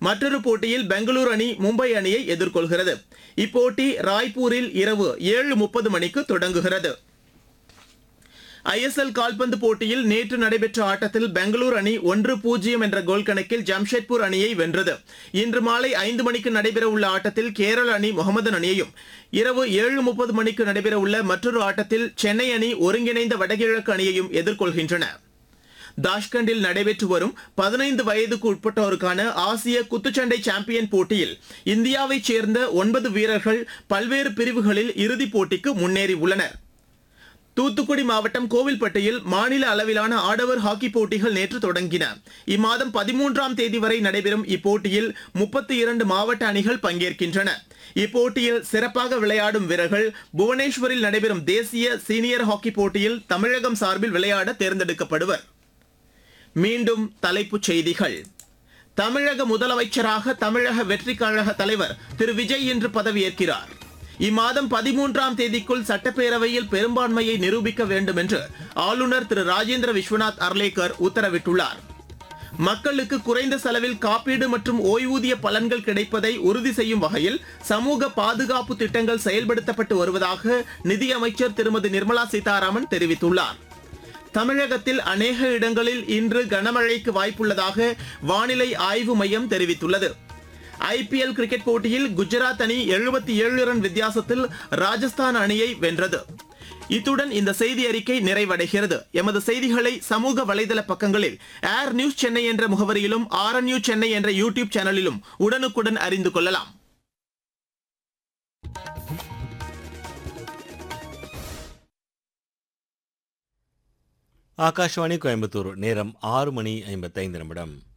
மற்றொரு போட்டியில் பெங்களூரு அணி மும்பை அணியை எதிர்கொள்கிறது. இப்போட்டி ராய்ப்பூரில் இரவு 7:30 மணிக்கு தொடங்குகிறது. ஐஎஸ்எல் கால்பந்து போட்டியில் நேற்று நடைபெற்ற ஆட்டத்தில் பெங்களூரு அணி 1-0 என்ற கோல் கணக்கில் ஜம்ஷெட்பூர் அணியை வென்றது. இன்று மாலை 5 மணிக்கு நடைபெறவுள்ள ஆட்டத்தில் கேரள அணி முகமதன் அணியையும், இரவு 7:30 மணிக்கு நடைபெறவுள்ள மற்றொரு ஆட்டத்தில் சென்னை அணி ஒருங்கிணைந்த வடகிழக்கு அணியையும் எதிர்கொள்கின்றன. தாஷ்கண்டில் நடைபெற்று வரும் 15 வயதுக்கு உட்பட்டோருக்கான ஆசிய குத்துச்சண்டை சாம்பியன் போட்டியில் இந்தியாவைச் சேர்ந்த 9 வீரர்கள் பல்வேறு பிரிவுகளில் இறுதிப் போட்டிக்கு முன்னேறியுள்ளனர். தூத்துக்குடி மாவட்டம் கோவில்பட்டியில் மாநில அளவிலான ஆடவர் ஹாக்கி போட்டிகள் நேற்று தொடங்கின. இம்மாதம் 13ஆம் தேதி வரை நடைபெறும் இப்போட்டியில் 32 மாவட்ட அணிகள் பங்கேற்கின்றன. இப்போட்டியில் சிறப்பாக விளையாடும் வீரர்கள் புவனேஸ்வரில் நடைபெறும் தேசிய சீனியர் ஹாக்கி போட்டியில் தமிழகம் சார்பில் விளையாட தேர்ந்தெடுக்கப்படுவர். மீண்டும் தலைப்புச் செய்திகள். தமிழக முதலமைச்சராக தமிழக வெற்றிக் கழக தலைவர் திரு விஜய் இன்று பதவியேற்கிறார். இம்மாதம் 13ஆம் தேதிக்குள் சட்டப்பேரவையில் பெரும்பான்மையை நிரூபிக்க வேண்டும் என்று ஆளுநர் திரு ராஜேந்திர விஸ்வநாத் அர்லேக்கர் உத்தரவிட்டுள்ளார். மக்களுக்கு குறைந்த செலவில் காப்பீடு மற்றும் ஓய்வூதிய பலன்கள் கிடைப்பதை உறுதி செய்யும் வகையில் சமூக பாதுகாப்பு திட்டங்கள் செயல்படுத்தப்பட்டு வருவதாக நிதியமைச்சர் திருமதி நிர்மலா சீதாராமன் தெரிவித்துள்ளார். தமிழகத்தில் அநேக இடங்களில் இன்று கனமழைக்கு வாய்ப்புள்ளதாக வானிலை ஆய்வு மையம் தெரிவித்துள்ளது. ஐபிஎல் கிரிக்கெட் போட்டியில் குஜராத் அணி 77 ரன் வித்தியாசத்தில் ராஜஸ்தான் அணியை வென்றது. இத்துடன் இந்த செய்தி அறிக்கை நிறைவடைகிறது. எமது செய்திகளை சமூக வலைதள பக்கங்களில் ஏர் நியூஸ் சென்னை என்ற முகவரியிலும் RNU சென்னை என்ற யூடியூப் சேனலிலும் உடனுக்குடன் அறிந்து கொள்ளலாம். ஆகாஷ்வாணி கோயம்புத்தூர். நேரம் 6:55.